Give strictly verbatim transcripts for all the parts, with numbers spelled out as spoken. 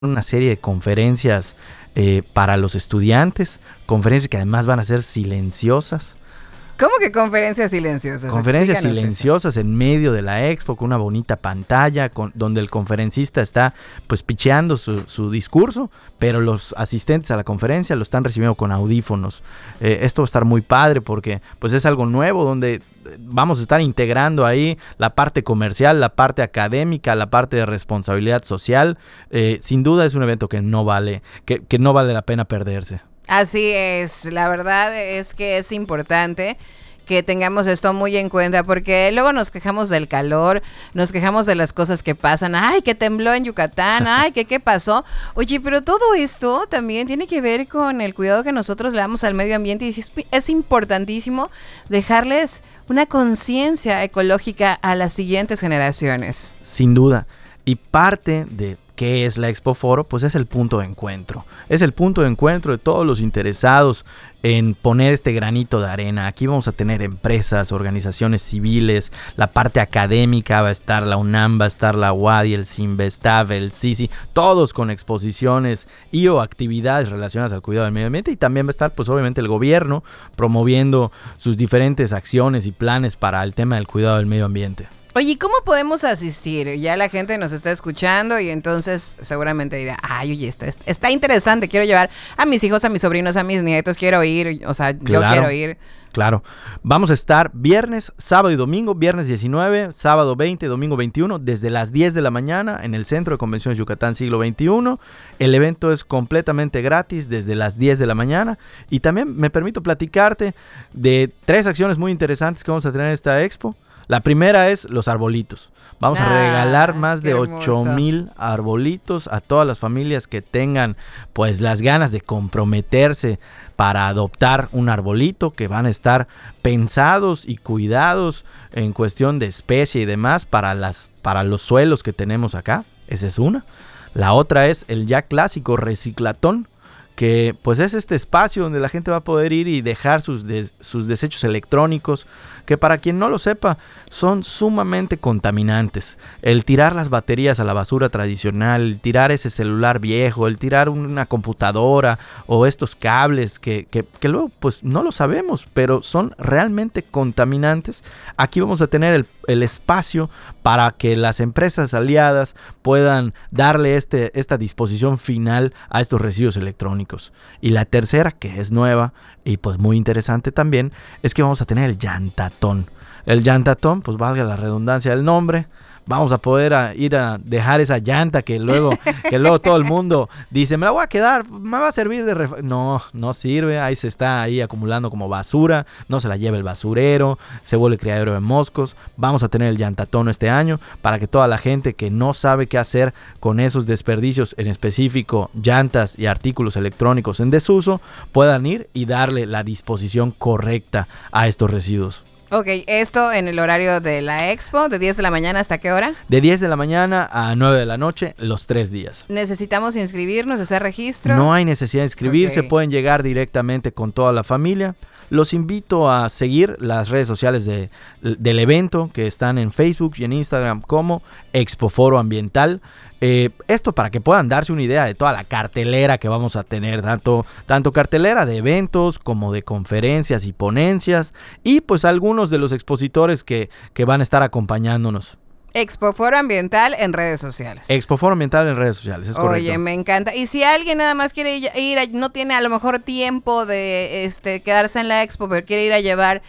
una serie de conferencias eh, para los estudiantes, conferencias que además van a ser silenciosas. ¿Cómo que conferencias silenciosas? Conferencias Explícanos silenciosas eso. en medio de la expo con una bonita pantalla con, donde el conferencista está pues picheando su, su discurso, pero los asistentes a la conferencia lo están recibiendo con audífonos. Eh, esto va a estar muy padre porque pues es algo nuevo donde vamos a estar integrando ahí la parte comercial, la parte académica, la parte de responsabilidad social. Eh, sin duda es un evento que no vale, que, que no vale la pena perderse. Así es, la verdad es que es importante que tengamos esto muy en cuenta porque luego nos quejamos del calor, nos quejamos de las cosas que pasan, ay, que tembló en Yucatán, ay, que qué pasó. Oye, pero todo esto también tiene que ver con el cuidado que nosotros le damos al medio ambiente y es, es importantísimo dejarles una conciencia ecológica a las siguientes generaciones. Sin duda, y parte de ¿qué es la Expo Foro? Pues es el punto de encuentro. Es el punto de encuentro de todos los interesados en poner este granito de arena. Aquí vamos a tener empresas, organizaciones civiles, la parte académica, va a estar la UNAM, va a estar la UADY, el CINVESTAV, el CICI, todos con exposiciones y o actividades relacionadas al cuidado del medio ambiente. Y también va a estar, pues obviamente, el gobierno promoviendo sus diferentes acciones y planes para el tema del cuidado del medio ambiente. Oye, ¿cómo podemos asistir? Ya la gente nos está escuchando y entonces seguramente dirá, ay, oye, está, está interesante, quiero llevar a mis hijos, a mis sobrinos, a mis nietos, quiero ir, o sea, claro, yo quiero ir. Claro, vamos a estar viernes, sábado y domingo, viernes diecinueve, sábado veinte, domingo veintiuno, desde las diez de la mañana en el Centro de Convenciones Yucatán Siglo veintiuno. El evento es completamente gratis desde las diez de la mañana y también me permito platicarte de tres acciones muy interesantes que vamos a tener en esta expo. La primera es los arbolitos. Vamos ah, a regalar más de ocho mil arbolitos a todas las familias que tengan pues las ganas de comprometerse para adoptar un arbolito, que van a estar pensados y cuidados en cuestión de especie y demás para, las, para los suelos que tenemos acá. Esa es una. La otra es el ya clásico reciclatón, que pues es este espacio donde la gente va a poder ir y dejar sus, des, sus desechos electrónicos, que para quien no lo sepa, son sumamente contaminantes. El tirar las baterías a la basura tradicional, el tirar ese celular viejo, el tirar una computadora o estos cables que, que, que luego pues no lo sabemos, pero son realmente contaminantes. Aquí vamos a tener el, el espacio para que las empresas aliadas puedan darle este, esta disposición final a estos residuos electrónicos. Y la tercera, que es nueva y pues muy interesante también, es que vamos a tener el llantatón. El llantatón, pues valga la redundancia del nombre, vamos a poder a ir a dejar esa llanta que luego, que luego todo el mundo dice, me la voy a quedar, me va a servir de... Ref-. No, no sirve, ahí se está ahí acumulando como basura, no se la lleva el basurero, se vuelve criadero de moscos. Vamos a tener el llantatón este año para que toda la gente que no sabe qué hacer con esos desperdicios, en específico llantas y artículos electrónicos en desuso, puedan ir y darle la disposición correcta a estos residuos. Ok, esto en el horario de la expo, de diez de la mañana, ¿hasta qué hora? De diez de la mañana a nueve de la noche, los tres días. ¿Necesitamos inscribirnos, hacer registro? No hay necesidad de inscribirse, okay. Pueden llegar directamente con toda la familia. Los invito a seguir las redes sociales de, del evento, que están en Facebook y en Instagram como Expo Foro Ambiental. Eh, esto para que puedan darse una idea de toda la cartelera que vamos a tener, tanto, tanto cartelera de eventos como de conferencias y ponencias, y pues algunos de los expositores que, que van a estar acompañándonos. Expo Foro Ambiental en redes sociales. Expo Foro Ambiental en redes sociales, es correcto. Oye, me encanta. Y si alguien nada más quiere ir, no tiene a lo mejor tiempo de este quedarse en la expo, pero quiere ir a llevar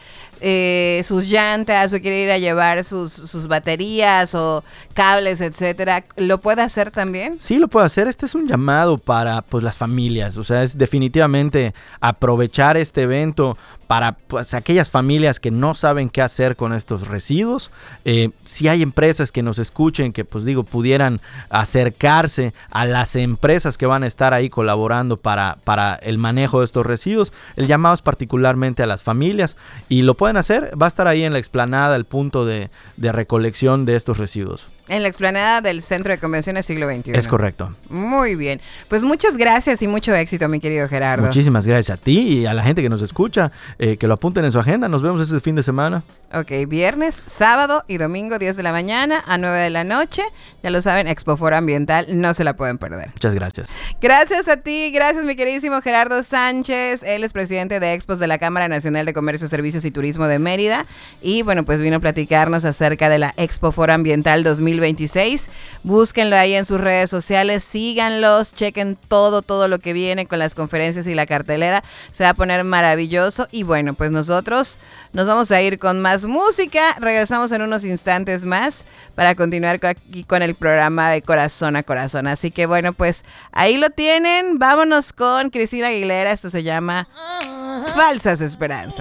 eh, sus llantas o quiere ir a llevar sus, sus baterías o cables, etcétera, ¿lo puede hacer también? Sí, lo puede hacer. Este es un llamado para pues las familias. O sea, es definitivamente aprovechar este evento para pues, aquellas familias que no saben qué hacer con estos residuos. Eh, si hay empresas que nos escuchen, que pues digo, pudieran acercarse a las empresas que van a estar ahí colaborando para, para el manejo de estos residuos, el llamado es particularmente a las familias y lo pueden hacer, va a estar ahí en la explanada el punto de, de recolección de estos residuos. En la explanada del Centro de Convenciones Siglo veintiuno. Es correcto. Muy bien. Pues muchas gracias y mucho éxito, mi querido Gerardo. Muchísimas gracias a ti y a la gente que nos escucha, eh, que lo apunten en su agenda. Nos vemos este fin de semana. Ok, viernes, sábado y domingo, diez de la mañana a nueve de la noche. Ya lo saben, Expo Foro Ambiental, no se la pueden perder. Muchas gracias. Gracias a ti, gracias mi queridísimo Gerardo Sánchez. Él es presidente de Expos de la Cámara Nacional de Comercio, Servicios y Turismo de Mérida. Y bueno, pues vino a platicarnos acerca de la Expo Foro Ambiental dos mil veintiséis. Búsquenlo ahí en sus redes sociales, síganlos, chequen todo, todo lo que viene con las conferencias y la cartelera. Se va a poner maravilloso. Y bueno, pues nosotros nos vamos a ir con más música. Regresamos en unos instantes más para continuar aquí con el programa de Corazón a Corazón. Así que bueno, pues ahí lo tienen. Vámonos con Cristina Aguilera. Esto se llama Falsas Esperanzas.